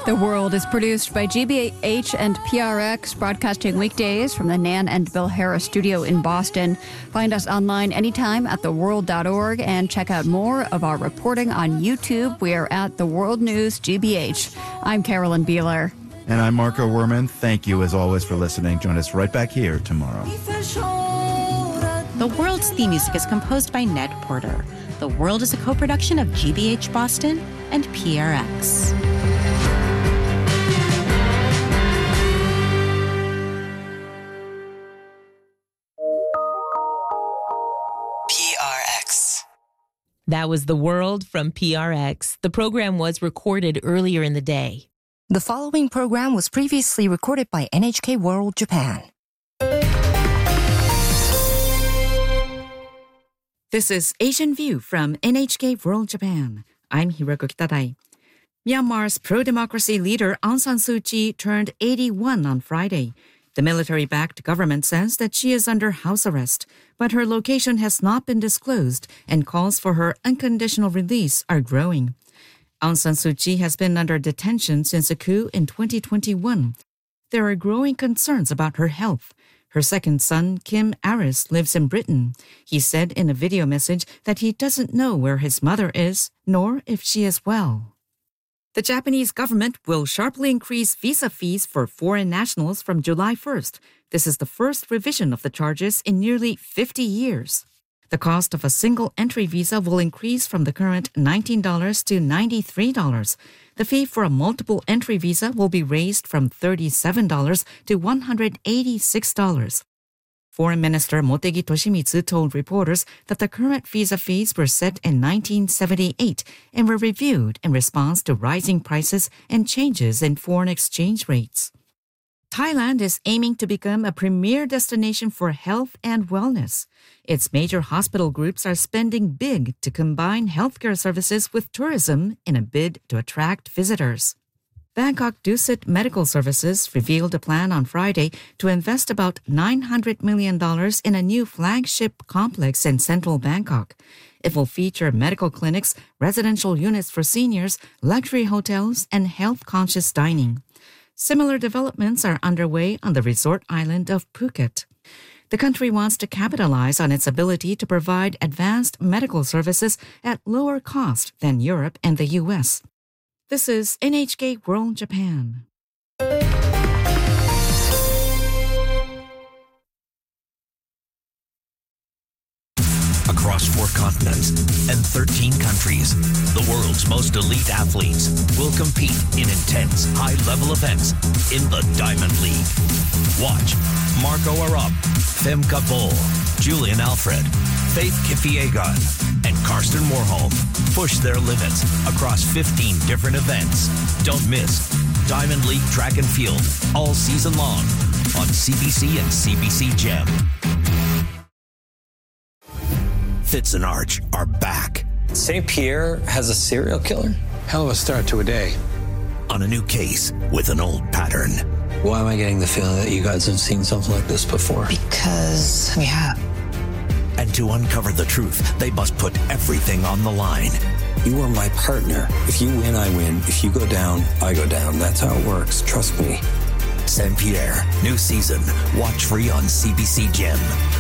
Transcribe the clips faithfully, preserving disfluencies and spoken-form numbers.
The World is produced by G B H and P R X, broadcasting weekdays from the Nan and Bill Harris studio in Boston. Find us online anytime at the world dot org and check out more of our reporting on YouTube. We are at The World News G B H. I'm Carolyn Beeler. And I'm Marco Werman. Thank you, as always, for listening. Join us right back here tomorrow. The World's theme music is composed by Ned Porter. The World is a co-production of G B H Boston and P R X. That was The World from P R X. The program was recorded earlier in the day. The following program was previously recorded by N H K World Japan. This is Asian View from N H K World Japan. I'm Hiroko Kitadai. Myanmar's pro-democracy leader Aung San Suu Kyi turned eighty-one on Friday. The military-backed government says that she is under house arrest, but her location has not been disclosed and calls for her unconditional release are growing. Aung San Suu Kyi has been under detention since a coup in twenty twenty-one. There are growing concerns about her health. Her second son, Kim Aris, lives in Britain. He said in a video message that he doesn't know where his mother is, nor if she is well. The Japanese government will sharply increase visa fees for foreign nationals from July first. This is the first revision of the charges in nearly fifty years. The cost of a single entry visa will increase from the current nineteen dollars to ninety-three dollars. The fee for a multiple entry visa will be raised from thirty-seven dollars to one hundred eighty-six dollars. Foreign Minister Motegi Toshimitsu told reporters that the current visa fees were set in nineteen seventy-eight and were reviewed in response to rising prices and changes in foreign exchange rates. Thailand is aiming to become a premier destination for health and wellness. Its major hospital groups are spending big to combine healthcare services with tourism in a bid to attract visitors. Bangkok Dusit Medical Services revealed a plan on Friday to invest about nine hundred million dollars in a new flagship complex in central Bangkok. It will feature medical clinics, residential units for seniors, luxury hotels, and health-conscious dining. Similar developments are underway on the resort island of Phuket. The country wants to capitalize on its ability to provide advanced medical services at lower cost than Europe and the U S. This is N H K World Japan. Across four continents and thirteen countries, the world's most elite athletes will compete in intense, high-level events in the Diamond League. Watch Marco Arap, Femke Bol, Julian Alfred, Faith Kipyegon, and Karsten Warholm push their limits across fifteen different events. Don't miss Diamond League Track and Field all season long on C B C and C B C Gem. Fitz and Arch are back. Saint Pierre has a serial killer? Hell of a start to a day. On a new case with an old pattern. Why am I getting the feeling that you guys have seen something like this before? Because we have. And to uncover the truth, they must put everything on the line. You are my partner. If you win, I win. If you go down, I go down. That's how it works. Trust me. Saint Pierre, new season. Watch free on C B C Gem.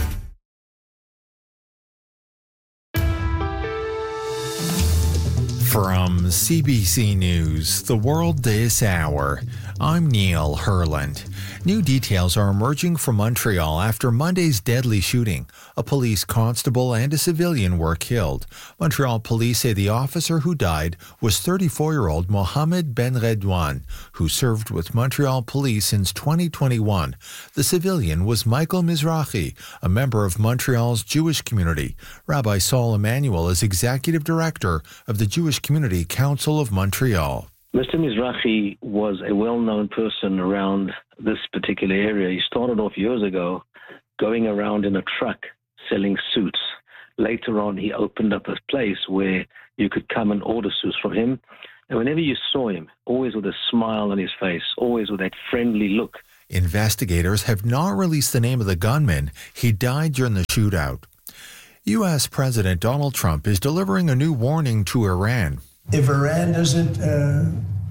From C B C News, The World This Hour, I'm Neil Herland. New details are emerging from Montreal after Monday's deadly shooting. A police constable and a civilian were killed. Montreal police say the officer who died was thirty-four-year-old Mohamed Ben Redouane, who served with Montreal police since twenty twenty-one. The civilian was Michael Mizrahi, a member of Montreal's Jewish community. Rabbi Saul Emanuel is executive director of the Jewish Community Council of Montreal. Mister Mizrahi was a well-known person around this particular area. He started off years ago going around in a truck selling suits. Later on, he opened up a place where you could come and order suits from him. And whenever you saw him, always with a smile on his face, always with that friendly look. Investigators have not released the name of the gunman. He died during the shootout. U S President Donald Trump is delivering a new warning to Iran. If Iran doesn't uh,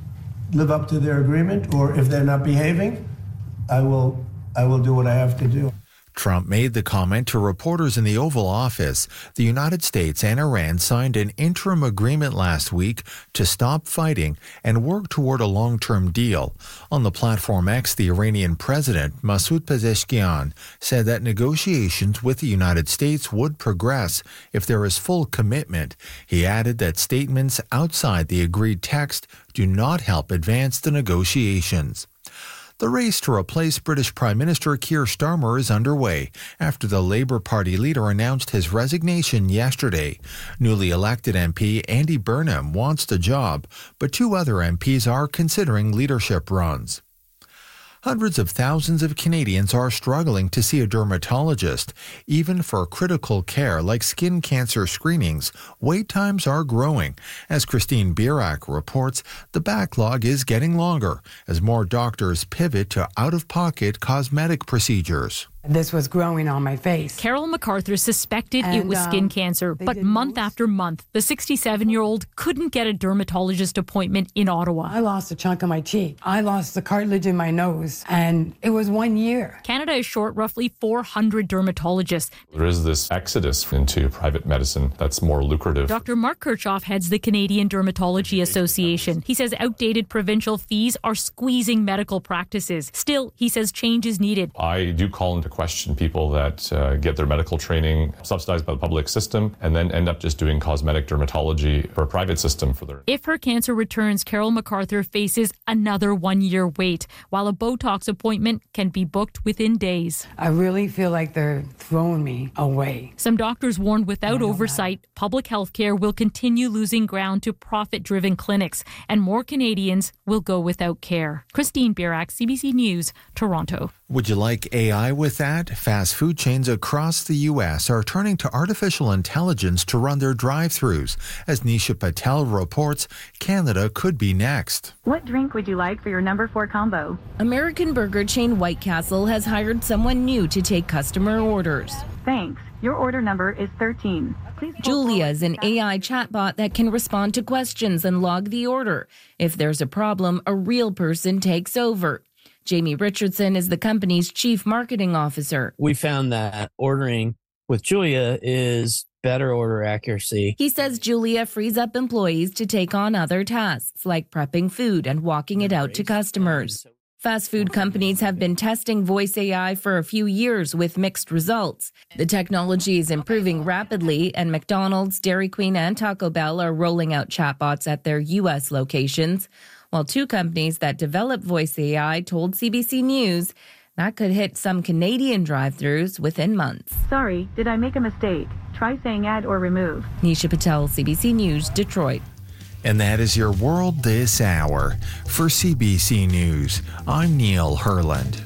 live up to their agreement, or if they're not behaving, I will I will do what I have to do. Trump made the comment to reporters in the Oval Office. The United States and Iran signed an interim agreement last week to stop fighting and work toward a long-term deal. On the platform X, the Iranian president, Masoud Pezeshkian, said that negotiations with the United States would progress if there is full commitment. He added that statements outside the agreed text do not help advance the negotiations. The race to replace British Prime Minister Keir Starmer is underway after the Labour Party leader announced his resignation yesterday. Newly elected M P Andy Burnham wants the job, but two other M Ps are considering leadership runs. Hundreds of thousands of Canadians are struggling to see a dermatologist. Even for critical care like skin cancer screenings, wait times are growing. As Christine Birak reports, the backlog is getting longer as more doctors pivot to out-of-pocket cosmetic procedures. This was growing on my face. Carol MacArthur suspected and, it was skin um, cancer, but month after month, the sixty-seven-year-old couldn't get a dermatologist appointment in Ottawa. I lost a chunk of my cheek. I lost the cartilage in my nose, and it was one year. Canada is short roughly four hundred dermatologists. There is this exodus into private medicine that's more lucrative. Doctor Mark Kirchhoff heads the Canadian Dermatology Association. He says outdated provincial fees are squeezing medical practices. Still, he says change is needed. I do call into question people that uh, get their medical training subsidized by the public system and then end up just doing cosmetic dermatology for a private system for their... If her cancer returns, Carol MacArthur faces another one-year wait, while a Botox appointment can be booked within days. I really feel like they're throwing me away. Some doctors warned without oversight, public health care will continue losing ground to profit-driven clinics, and more Canadians will go without care. Christine Birak, C B C News, Toronto. Would you like A I with that? Fast food chains across the U S are turning to artificial intelligence to run their drive-thrus. As Nisha Patel reports, Canada could be next. What drink would you like for your number four combo? American burger chain White Castle has hired someone new to take customer orders. Thanks. Your order number is thirteen. Please Julia is an A I chatbot that can respond to questions and log the order. If there's a problem, a real person takes over. Jamie Richardson is the company's chief marketing officer. We found that ordering with Julia is better order accuracy. He says Julia frees up employees to take on other tasks like prepping food and walking it out to customers. Fast food companies have been testing voice A I for a few years with mixed results. The technology is improving rapidly, and McDonald's, Dairy Queen, and Taco Bell are rolling out chatbots at their U S locations, while two companies that develop voice A I told C B C News that could hit some Canadian drive-thrus within months. Sorry, did I make a mistake? Try saying add or remove. Nisha Patel, C B C News, Detroit. And that is your World This Hour. For C B C News, I'm Neil Herland.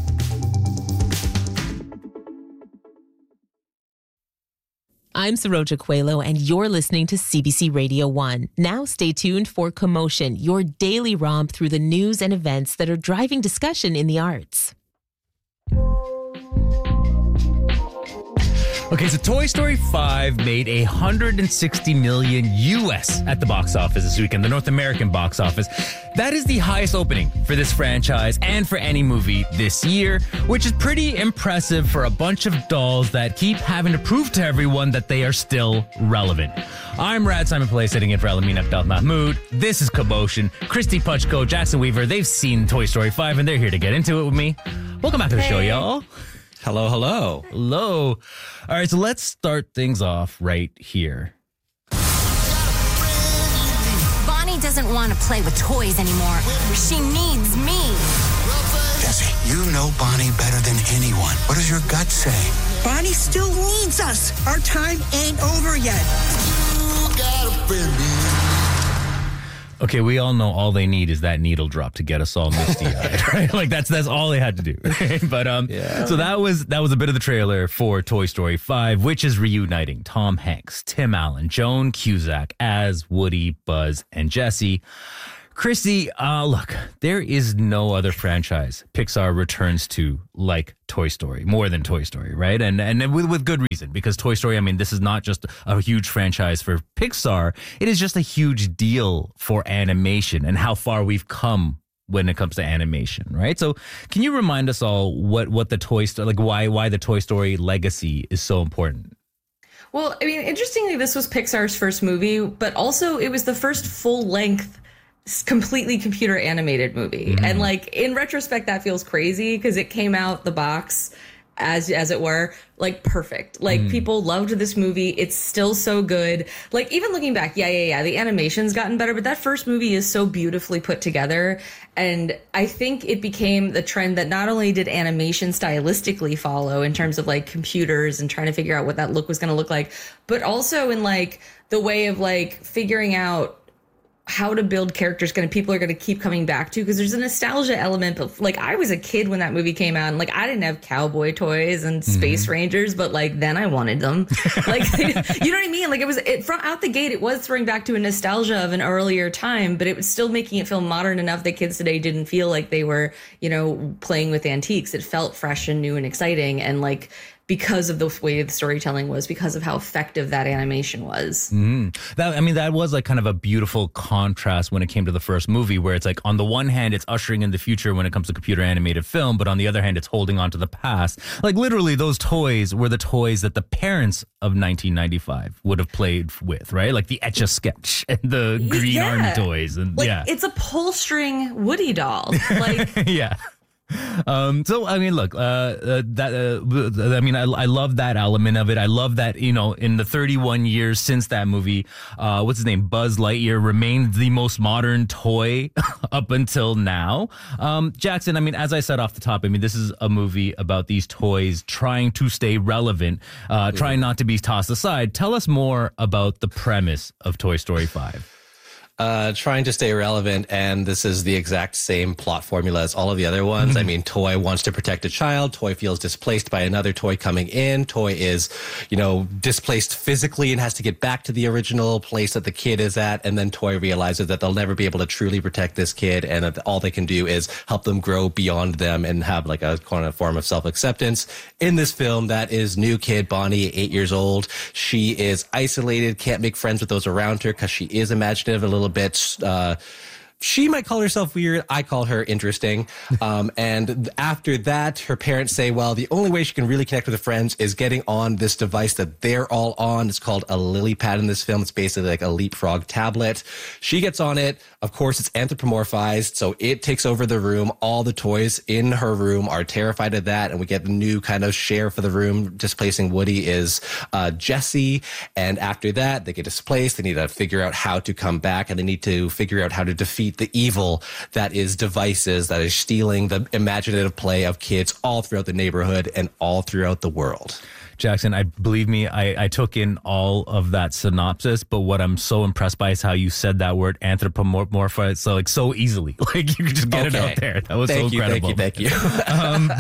I'm Saroja Coelho, and you're listening to C B C Radio one. Now stay tuned for Commotion, your daily romp through the news and events that are driving discussion in the arts. Okay, so Toy Story five made one hundred sixty million U S at the box office this weekend, the North American box office. That is the highest opening for this franchise and for any movie this year, which is pretty impressive for a bunch of dolls that keep having to prove to everyone that they are still relevant. I'm Rad Simon Pillay, sitting in for Elamin Abdel Mahmoud. This is Commotion. Christy Puchko, Jackson Weaver, they've seen Toy Story five and they're here to get into it with me. Welcome back to the hey. show, y'all. Hello, hello. Hello. All right, so let's start things off right here. Bonnie doesn't want to play with toys anymore. She needs me. Jesse, you know Bonnie better than anyone. What does your gut say? Bonnie still needs us. Our time ain't over yet. You got a friend. Okay, we all know all they need is that needle drop to get us all misty-eyed, right? Like that's that's all they had to do. Right? But um, yeah. so that was that was a bit of the trailer for Toy Story five, which is reuniting Tom Hanks, Tim Allen, Joan Cusack as Woody, Buzz, and Jesse. Christy, uh, look, there is no other franchise Pixar returns to like Toy Story, more than Toy Story, right? And and with, with good reason, because Toy Story, I mean, this is not just a huge franchise for Pixar. It is just a huge deal for animation and how far we've come when it comes to animation, right? So can you remind us all what, what the Toy Story, like why why the Toy Story legacy is so important? Well, I mean, interestingly, this was Pixar's first movie, but also it was the first full-length, completely computer animated movie. Mm-hmm. And like in retrospect, that feels crazy because it came out the box as as it were, like perfect. Like mm. people loved this movie. It's still so good. Like even looking back, yeah, yeah, yeah, the animation's gotten better, but that first movie is so beautifully put together. And I think it became the trend that not only did animation stylistically follow in terms of like computers and trying to figure out what that look was going to look like, but also in like the way of like figuring out how to build characters going to people are going to keep coming back to, because there's a nostalgia element. But like I was a kid when that movie came out, and like I didn't have cowboy toys and Space mm-hmm. Rangers, but like then I wanted them. Like you know what I mean? Like it was it, from out the gate, it was throwing back to a nostalgia of an earlier time, but it was still making it feel modern enough that kids today didn't feel like they were, you know, playing with antiques. It felt fresh and new and exciting, and like because of the way the storytelling was, because of how effective that animation was. Mm. That I mean, that was like kind of a beautiful contrast when it came to the first movie, where it's like on the one hand, it's ushering in the future when it comes to computer animated film, but on the other hand, it's holding on to the past. Like literally, those toys were the toys that the parents of nineteen ninety-five would have played with, right? Like the Etch-a-Sketch and the Green yeah. Army toys, and like, yeah, it's a pull string Woody doll. Like yeah. Um, so, I mean, look, uh, uh that, uh, I mean, I, I love that element of it. I love that, you know, in the thirty-one years since that movie, uh, what's his name? Buzz Lightyear remained the most modern toy up until now. Um, Jackson, I mean, as I said off the top, I mean, this is a movie about these toys trying to stay relevant, uh, yeah. trying not to be tossed aside. Tell us more about the premise of Toy Story five. Uh, trying to stay relevant, and this is the exact same plot formula as all of the other ones. Mm-hmm. I mean, Toy wants to protect a child. Toy feels displaced by another toy coming in. Toy is, you know, displaced physically and has to get back to the original place that the kid is at. And then Toy realizes that they'll never be able to truly protect this kid, and that all they can do is help them grow beyond them and have like a kind of form of self-acceptance. In this film, that is new kid Bonnie, eight years old. She is isolated, can't make friends with those around her because she is imaginative, a little bit. Uh, she might call herself weird. I call her interesting. Um, and after that, her parents say, well, the only way she can really connect with her friends is getting on this device that they're all on. It's called a lily pad in this film. It's basically like a leapfrog tablet. She gets on it. Of course, it's anthropomorphized, so it takes over the room. All the toys in her room are terrified of that, and we get the new kind of share for the room. Displacing Woody is uh, Jessie, and after that, they get displaced. They need to figure out how to come back, and they need to figure out how to defeat the evil that is devices, that is stealing the imaginative play of kids all throughout the neighborhood and all throughout the world. Jackson, I believe me, I, I took in all of that synopsis, but what I'm so impressed by is how you said that word anthropomorphized so like so easily. Like you could just get okay. it out there. That was thank so you, incredible. Thank you, thank you. um,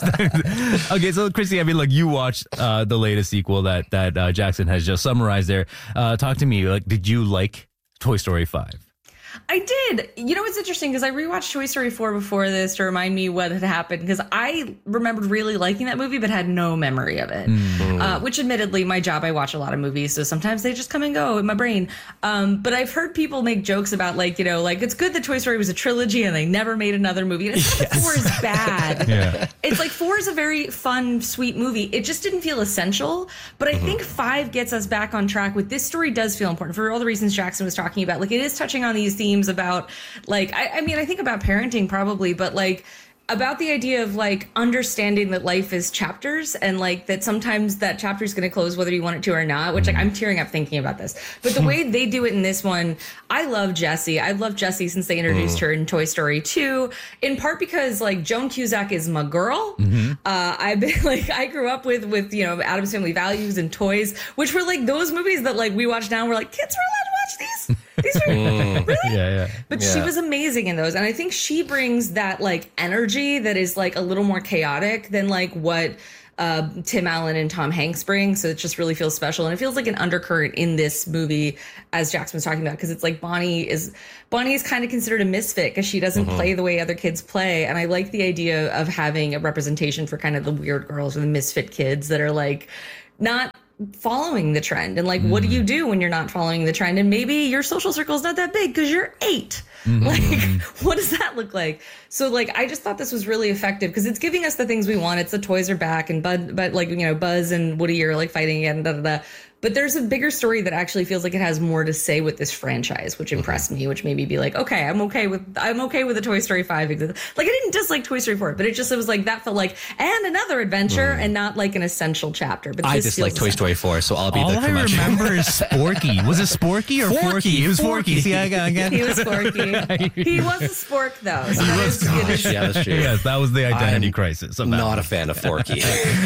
yes. Okay, so Christy, I mean, look, you watched uh, the latest sequel that that uh, Jackson has just summarized there. Uh, talk to me. Like, did you like Toy Story five? I did. You know, it's interesting because I rewatched Toy Story four before this to remind me what had happened, because I remembered really liking that movie but had no memory of it. Mm. Uh, which admittedly, my job, I watch a lot of movies, so sometimes they just come and go in my brain. Um, but I've heard people make jokes about, like, you know, like, it's good that Toy Story was a trilogy and they never made another movie. And it's not that four is bad. Yeah. It's like four is a very fun, sweet movie. It just didn't feel essential. But I mm-hmm. think five gets us back on track with this story does feel important for all the reasons Jackson was talking about. Like, it is touching on these themes about, like, I, I mean, I think about parenting probably, but like about the idea of like understanding that life is chapters, and like that sometimes that chapter is going to close whether you want it to or not, which like I'm tearing up thinking about this. But the way they do it in this one, I love Jessie. I've loved Jessie since they introduced mm. her in Toy Story two, in part because like Joan Cusack is my girl. Mm-hmm. Uh, I've been like, I grew up with, with, you know, Addams Family Values and Toys, which were like those movies that like we watch now. We're like, kids are allowed to watch these. These are mm. really? Yeah, yeah. But yeah. she was amazing in those. And I think she brings that like energy that is like a little more chaotic than like what uh, Tim Allen and Tom Hanks bring. So it just really feels special. And it feels like an undercurrent in this movie, as Jackson was talking about, because it's like Bonnie is Bonnie is kind of considered a misfit because she doesn't mm-hmm. play the way other kids play. And I like the idea of having a representation for kind of the weird girls or the misfit kids that are like not following the trend. And like, mm. what do you do when you're not following the trend? And maybe your social circle is not that big because you're eight. Mm-hmm. Like, what does that look like? So like, I just thought this was really effective because it's giving us the things we want. It's the toys are back and Bud, but like, you know, Buzz and Woody are like fighting again, da, da, da. But there's a bigger story that actually feels like it has more to say with this franchise, which impressed mm-hmm. me, which made me be like, okay, I'm okay with I'm okay with the Toy Story five. Like I didn't dislike Toy Story four, but it just it was like that felt like and another adventure mm. and not like an essential chapter. But I this dislike Toy Story four, so I'll be All the I curmudgeon. remember is Sporky. Was it Sporky or Forky? Forky. It was Forky. Forky. See, I got again. He was Forky. He was a spork though. So he was, was, yeah, that's true. Yes, that was the identity I'm crisis. Of not that. a fan of Forky.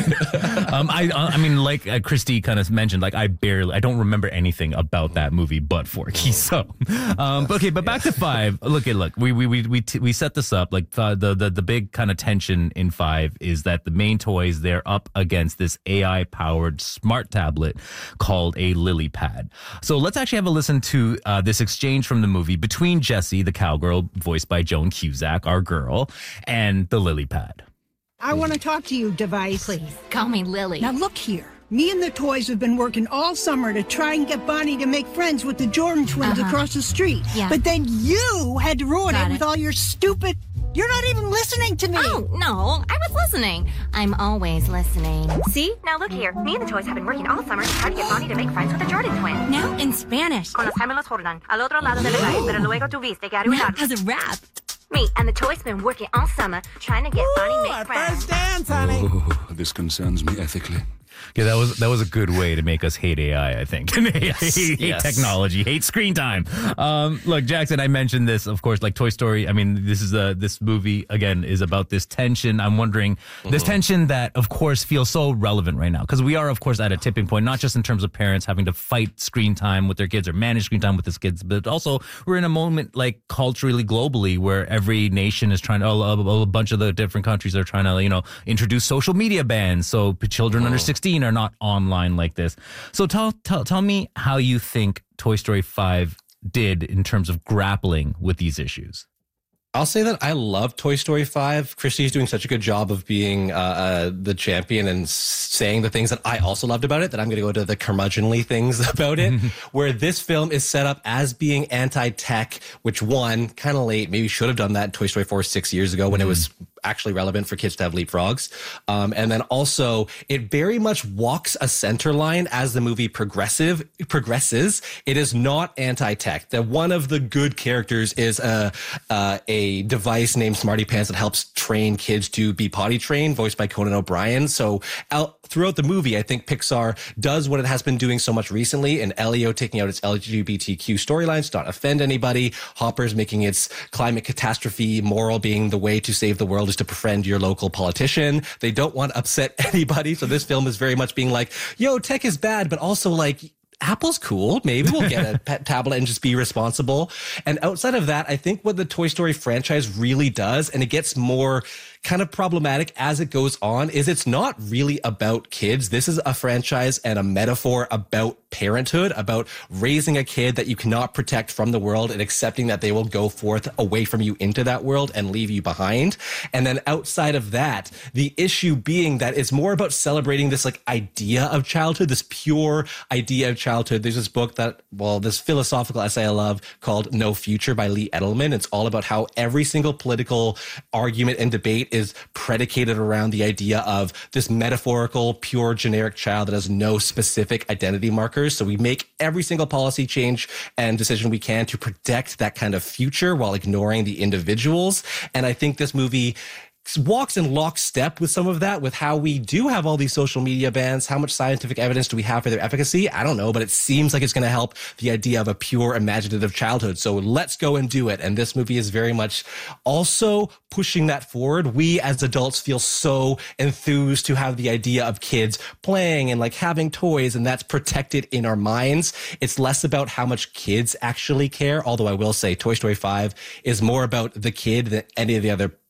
um, I I mean, like uh, Christy kind of mentioned, like I barely, I don't remember anything about that movie but Forky. So, um, okay, but back to five. Look at look, we we we we t- we set this up like the the the, the big kind of tension in five is that the main toys they're up against this A I powered smart tablet called a Lily Pad. So let's actually have a listen to uh, this exchange from the movie between Jessie, the cowgirl voiced by Joan Cusack, our girl, and the Lily Pad. I want to talk to you, device. Please, call me Lily. Now look here. Me and the toys have been working all summer to try and get Bonnie to make friends with the Jordan twins uh-huh. across the street. Yeah. But then you had to ruin Got it it with all your stupid... You're not even listening to me. Oh, no. I was listening. I'm always listening. See? Now look here. Me and the toys have been working all summer to try to get Bonnie to make friends with the Jordan twins. Now in Spanish. Con los gemelos Jordan. Al otro lado de la calle. Pero luego tuviste que arruinar. Has a rap. Me and the toys been working all summer trying to get Ooh, Bonnie to make friends. First dance, honey. Oh, this concerns me ethically. Yeah, that was that was a good way to make us hate A I, I think. Yes, hate yes. technology, hate screen time. Um, look, Jackson, I mentioned this, of course, like Toy Story. I mean, this is a this movie again is about this tension. I'm wondering mm-hmm. this tension that, of course, feels so relevant right now because we are, of course, at a tipping point, not just in terms of parents having to fight screen time with their kids or manage screen time with their kids, but also we're in a moment like culturally, globally, where every nation is trying to, a, a bunch of the different countries are trying to, you know, introduce social media bans so children oh. under sixteen are not online like this. So tell, tell tell me how you think Toy Story five did in terms of grappling with these issues. I'll say that I love Toy Story five. Christy's doing such a good job of being uh, uh, the champion and saying the things that I also loved about it that I'm going to go to the curmudgeonly things about it, where this film is set up as being anti-tech, which one, kind of late, maybe should have done that in Toy Story four six years ago when mm. it was actually relevant for kids to have leapfrogs. Um, and then also it very much walks a center line as the movie progressive progresses. It is not anti-tech. That one of the good characters is a, uh, a device named Smarty Pants that helps train kids to be potty trained, voiced by Conan O'Brien. So out, throughout the movie, I think Pixar does what it has been doing so much recently, and Elio taking out its L G B T Q storylines to not offend anybody. Hopper's making its climate catastrophe moral being the way to save the world is to befriend your local politician. They don't want to upset anybody. So this film is very much being like, yo, tech is bad, but also like, Apple's cool. Maybe we'll get a pet tablet and just be responsible. And outside of that, I think what the Toy Story franchise really does, and it gets more kind of problematic as it goes on, is it's not really about kids. This is a franchise and a metaphor about parenthood, about raising a kid that you cannot protect from the world and accepting that they will go forth away from you into that world and leave you behind. And then outside of that, the issue being that it's more about celebrating this like idea of childhood, this pure idea of childhood. There's this book that, well, this philosophical essay I love called No Future by Lee Edelman. It's all about how every single political argument and debate is predicated around the idea of this metaphorical, pure, generic child that has no specific identity markers. So we make every single policy change and decision we can to protect that kind of future while ignoring the individuals. And I think this movie walks in lockstep with some of that, with how we do have all these social media bans. How much scientific evidence do we have for their efficacy? I don't know, but it seems like it's going to help the idea of a pure imaginative childhood. So let's go and do it. And this movie is very much also pushing that forward. We as adults feel so enthused to have the idea of kids playing and like having toys, and that's protected in our minds. It's less about how much kids actually care. Although I will say Toy Story five is more about the kid than any of the other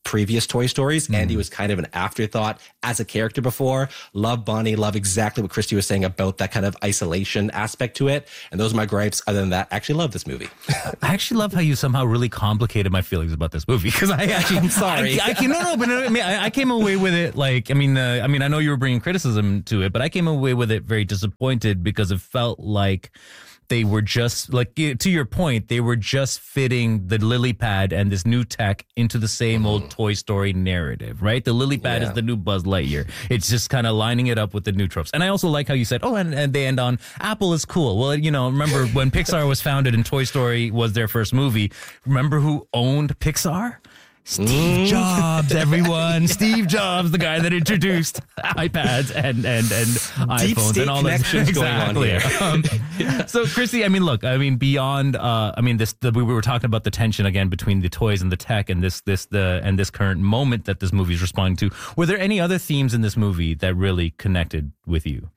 previous Toy Stories. Mm. Andy was kind of an afterthought as a character before. Love Bonnie, love exactly what Christy was saying about that kind of isolation aspect to it. And those are my gripes. Other than that, I actually love this movie. I actually love how you somehow really complicated my feelings about this movie, because I actually, I'm sorry. I, I can, no, no, but I, mean, I, I came away with it like, I mean, uh, I mean, I know you were bringing criticism to it, but I came away with it very disappointed because it felt like they were just, like, to your point, they were just fitting the lily pad and this new tech into the same mm. old Toy Story narrative, right? The lily pad yeah. is the new Buzz Lightyear. It's just kind of lining it up with the new tropes. And I also like how you said, oh, and, and they end on Apple is cool. Well, you know, remember when Pixar was founded and Toy Story was their first movie, remember who owned Pixar? Steve mm. Jobs, everyone. Steve Jobs, the guy that introduced iPads and and and Deep iPhones and all that shit going on here. um, yeah. So, Chrissy, I mean, look, I mean, beyond, uh, I mean, this the, we were talking about the tension again between the toys and the tech, and this this the and this current moment that this movie is responding to. Were there any other themes in this movie that really connected with you?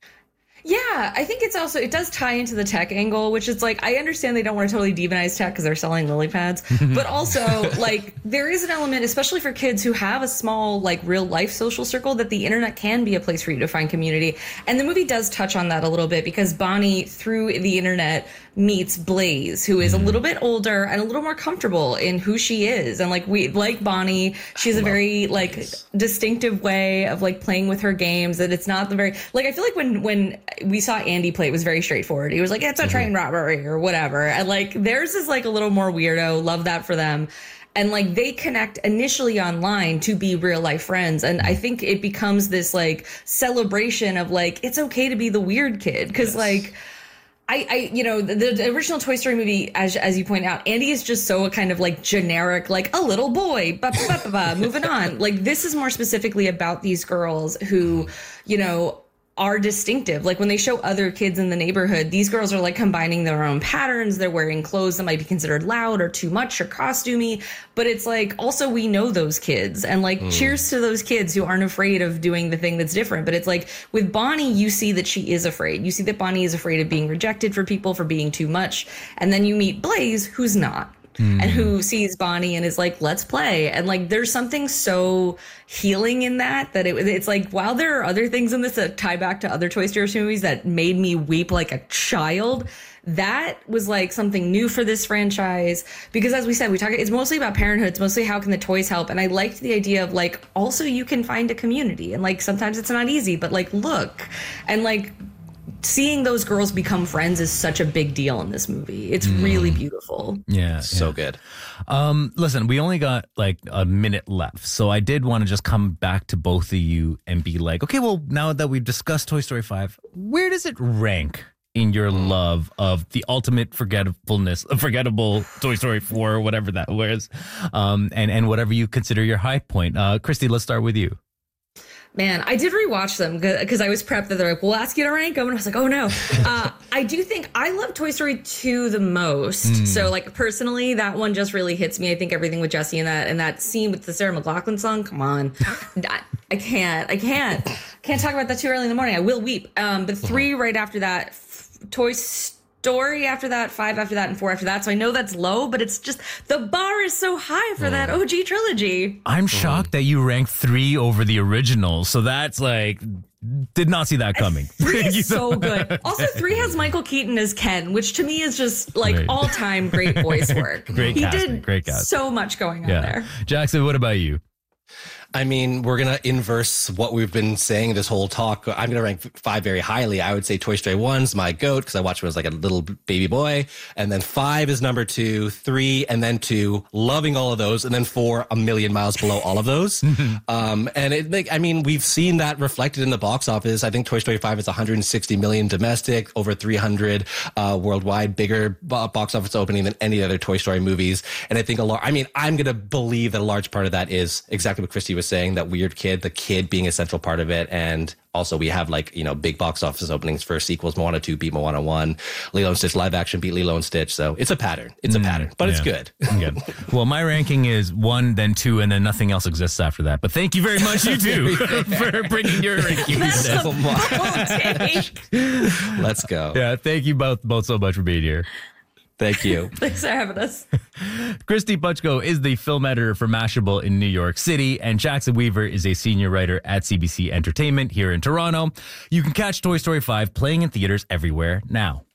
Yeah, I think it's also, it does tie into the tech angle, which is like, I understand they don't want to totally demonize tech because they're selling lily pads, but also like there is an element, especially for kids who have a small, like real life social circle, that the internet can be a place for you to find community. And the movie does touch on that a little bit because Bonnie, through the internet, meets Blaze, who is a little bit older and a little more comfortable in who she is. And like we, like Bonnie, she has a very like Blaze. distinctive way of like playing with her games, that it's not the very, like, I feel like when, when we saw Andy play, it was very straightforward. He was like, it's a train robbery or whatever. And like theirs is like a little more weirdo. Love that for them. And like they connect initially online to be real life friends. And I think it becomes this like celebration of like, it's okay to be the weird kid. Cause yes. like, I, I, you know, the, the original Toy Story movie, as as you point out, Andy is just so kind of like generic, like a little boy, ba, ba, ba, ba, moving on. Like this is more specifically about these girls who, you know, are distinctive. Like when they show other kids in the neighborhood, these girls are like combining their own patterns. They're wearing clothes that might be considered loud or too much or costumey. But it's like, also we know those kids, and like mm. cheers to those kids who aren't afraid of doing the thing that's different. But it's like with Bonnie, you see that she is afraid. You see that Bonnie is afraid of being rejected for people, for being too much. And then you meet Blaze, who's not. Mm. And who sees Bonnie and is like, let's play. And like, there's something so healing in that, that it, it's like, while there are other things in this that tie back to other Toy Story movies that made me weep like a child, that was like something new for this franchise. Because as we said, we talk, it's mostly about parenthood. It's mostly how can the toys help. And I liked the idea of like, also you can find a community, and like, sometimes it's not easy, but like, look, and like, seeing those girls become friends is such a big deal in this movie. It's mm. really beautiful. Yeah. So yeah. good. Um, listen, we only got like a minute left. So I did want to just come back to both of you and be like, okay, well, now that we've discussed Toy Story five, where does it rank in your love of the ultimate forgetfulness, forgettable Toy Story four, or whatever that was, um, and, and whatever you consider your high point? Uh, Christy, let's start with you. Man, I did rewatch them because I was prepped that they're like, we'll ask you to rank them. And I was like, oh no. uh, I do think I love Toy Story two the most. Mm. So like personally, that one just really hits me. I think everything with Jessie and that and that scene with the Sarah McLachlan song, come on. I, I can't, I can't. Can't talk about that too early in the morning. I will weep. Um, but three right after that, f- Toy Story after that, five after that, and four after that. So I know that's low, but it's just, the bar is so high for mm. that O G trilogy. I'm shocked that you ranked three over the original. So that's like, did not see that coming. Three is so good. Also, three has Michael Keaton as Ken, which to me is just like great. all-time great voice work. Great he casting, did great casting. So much going on yeah. there. Jackson, what about you? I mean, we're going to inverse what we've been saying this whole talk. I'm going to rank five very highly. I would say Toy Story one's my GOAT because I watched when I was like a little baby boy. And then five is number two, three, and then two, loving all of those. And then four, a million miles below all of those. um, and it, like, I mean, we've seen that reflected in the box office. I think Toy Story five is one hundred sixty million domestic, over three hundred uh, worldwide, bigger box office opening than any other Toy Story movies. And I think a lot, I mean, I'm going to believe that a large part of that is exactly what Christy was saying, that weird kid, the kid being a central part of it. And also we have like, you know, big box office openings for sequels. Moana two beat Moana one, Lilo and Stitch live action beat Lilo and Stitch. So it's a pattern. It's mm, a pattern, but yeah. it's good. good. Well, my ranking is one, then two, and then nothing else exists after that. But thank you very much, you two, for bringing your rankings. Let's go. Yeah, thank you both both so much for being here. Thank you. Thanks for having us. Christy Butchko is the film editor for Mashable in New York City, and Jackson Weaver is a senior writer at C B C Entertainment here in Toronto. You can catch Toy Story five playing in theaters everywhere now.